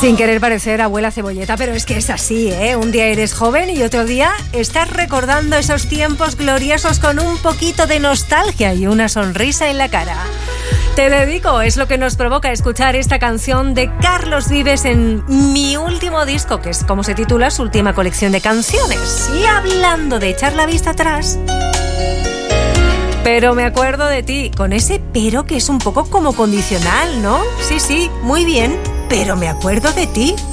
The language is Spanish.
Sin querer parecer abuela cebolleta, pero es que es así, ¿eh? Un día eres joven y otro día estás recordando esos tiempos gloriosos con un poquito de nostalgia y una sonrisa en la cara. Te dedico, es lo que nos provoca escuchar esta canción de Carlos Vives en Mi Último Disco, que es como se titula su última colección de canciones. Y hablando de echar la vista atrás... Pero me acuerdo de ti, con ese pero que es un poco como condicional, ¿no? Sí, muy bien, pero me acuerdo de ti.